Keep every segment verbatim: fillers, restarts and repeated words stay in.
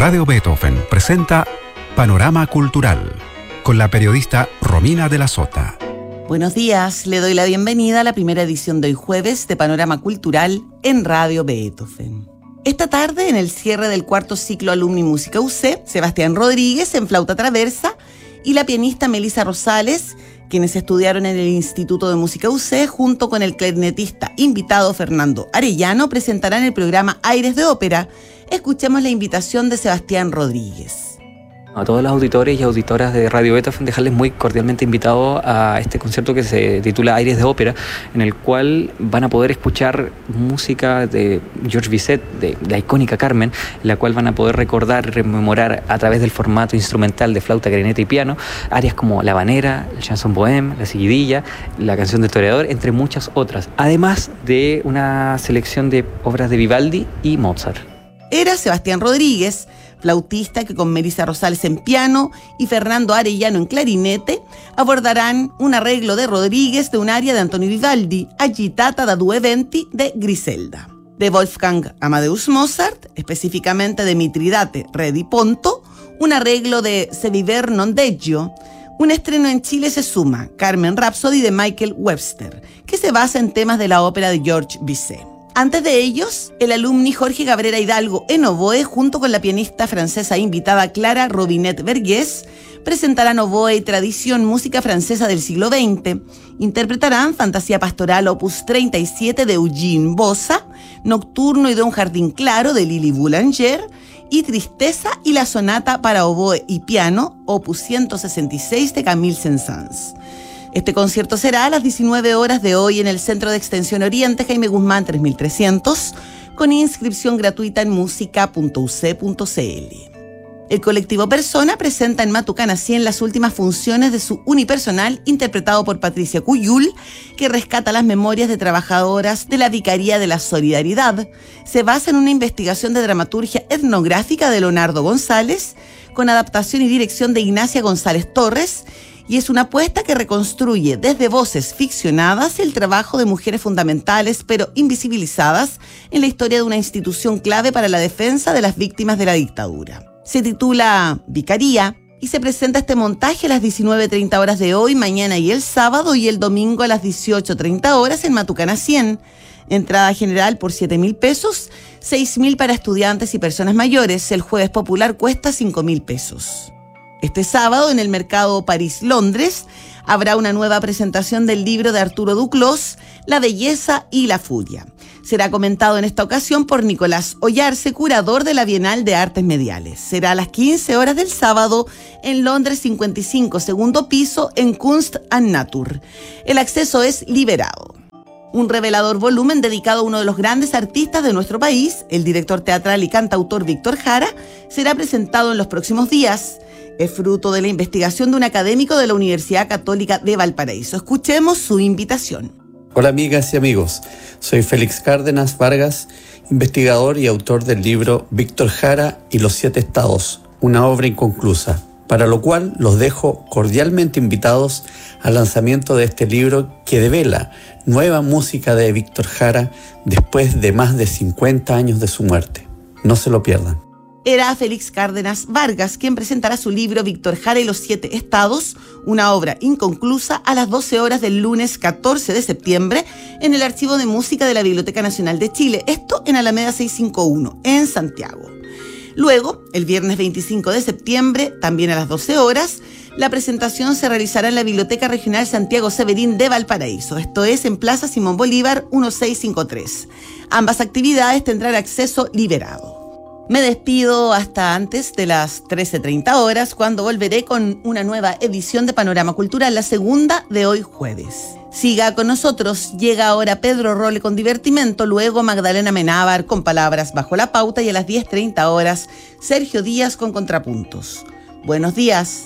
Radio Beethoven presenta Panorama Cultural con la periodista Romina de la Sota. Buenos días, le doy la bienvenida a la primera edición de hoy jueves de Panorama Cultural en Radio Beethoven. Esta tarde, en el cierre del cuarto ciclo Alumni Música U C, Sebastián Rodríguez en flauta traversa y la pianista Melissa Rosales, quienes estudiaron en el Instituto de Música U C, junto con el clarinetista invitado Fernando Arellano, presentarán el programa Aires de Ópera. Escuchemos la invitación de Sebastián Rodríguez. A todos los auditores y auditoras de Radio Beethoven, dejarles muy cordialmente invitados a este concierto que se titula Aires de Ópera, en el cual van a poder escuchar música de Georges Bizet, de la icónica Carmen, en la cual van a poder recordar y rememorar a través del formato instrumental de flauta, clarinete y piano, áreas como La Habanera, el Chanson Bohème, La Seguidilla, la Canción del Toreador, entre muchas otras, además de una selección de obras de Vivaldi y Mozart. Era Sebastián Rodríguez, flautista, que con Melissa Rosales en piano y Fernando Arellano en clarinete abordarán un arreglo de Rodríguez de un aria de Antonio Vivaldi, Agitata da due venti de Griselda. De Wolfgang Amadeus Mozart, específicamente de Mitridate, Re di Ponto, un arreglo de Se viver non deggio. Un estreno en Chile se suma Carmen Rhapsody de Michael Webster, que se basa en temas de la ópera de Georges Bizet. Antes de ellos, el alumni Jorge Cabrera Hidalgo en oboe, junto con la pianista francesa invitada Clara Robinet Vergés, presentarán oboe y tradición música francesa del siglo veinte. Interpretarán Fantasía Pastoral opus treinta y siete de Eugene Bossa, Nocturno y de un jardín claro de Lili Boulanger y Tristeza y la sonata para oboe y piano opus ciento sesenta y seis de Camille Saint-Saëns. Este concierto será a las diecinueve horas de hoy en el Centro de Extensión Oriente Jaime Guzmán tres mil trescientos, con inscripción gratuita en música punto u ce punto ce ele. El colectivo Persona presenta en Matucana cien las últimas funciones de su unipersonal, interpretado por Patricia Cuyul, que rescata las memorias de trabajadoras de la Vicaría de la Solidaridad. Se basa en una investigación de dramaturgia etnográfica de Leonardo González, con adaptación y dirección de Ignacia González Torres, y es una apuesta que reconstruye desde voces ficcionadas el trabajo de mujeres fundamentales pero invisibilizadas en la historia de una institución clave para la defensa de las víctimas de la dictadura. Se titula Vicaría y se presenta este montaje a las diecinueve treinta horas de hoy, mañana y el sábado, y el domingo a las dieciocho treinta horas en Matucana cien. Entrada general por siete mil pesos, seis mil para estudiantes y personas mayores. El jueves popular cuesta cinco mil pesos. Este sábado, en el Mercado París-Londres, habrá una nueva presentación del libro de Arturo Duclos, La Belleza y la Furia. Será comentado en esta ocasión por Nicolás Ollarse, curador de la Bienal de Artes Mediales. Será a las quince horas del sábado en Londres cincuenta y cinco, segundo piso, en Kunst and Natur. El acceso es liberado. Un revelador volumen dedicado a uno de los grandes artistas de nuestro país, el director teatral y cantautor Víctor Jara, será presentado en los próximos días. Es fruto de la investigación de un académico de la Universidad Católica de Valparaíso. Escuchemos su invitación. Hola amigas y amigos, soy Félix Cárdenas Vargas, investigador y autor del libro Víctor Jara y los siete estados, una obra inconclusa, para lo cual los dejo cordialmente invitados al lanzamiento de este libro que devela nueva música de Víctor Jara después de más de cincuenta años de su muerte. No se lo pierdan. Era Félix Cárdenas Vargas quien presentará su libro Víctor Jara y los siete estados, una obra inconclusa, a las doce horas del lunes catorce de septiembre en el Archivo de Música de la Biblioteca Nacional de Chile, esto en Alameda seiscientos cincuenta y uno, en Santiago. Luego, el viernes veinticinco de septiembre, también a las doce horas, la presentación se realizará en la Biblioteca Regional Santiago Severín de Valparaíso, esto es en Plaza Simón Bolívar dieciséis cincuenta y tres. Ambas actividades tendrán acceso liberado. Me despido hasta antes de las trece treinta horas, cuando volveré con una nueva edición de Panorama Cultural, la segunda de hoy jueves. Siga con nosotros. Llega ahora Pedro Role con Divertimento, luego Magdalena Menábar con Palabras bajo la pauta, y a las diez treinta horas Sergio Díaz con Contrapuntos. Buenos días.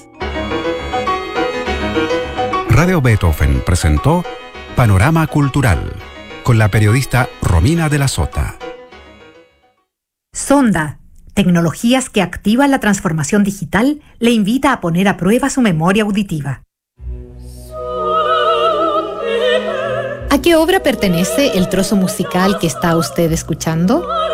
Radio Beethoven presentó Panorama Cultural con la periodista Romina de la Sota. Sonda, tecnologías que activan la transformación digital, le invita a poner a prueba su memoria auditiva. ¿A qué obra pertenece el trozo musical que está usted escuchando?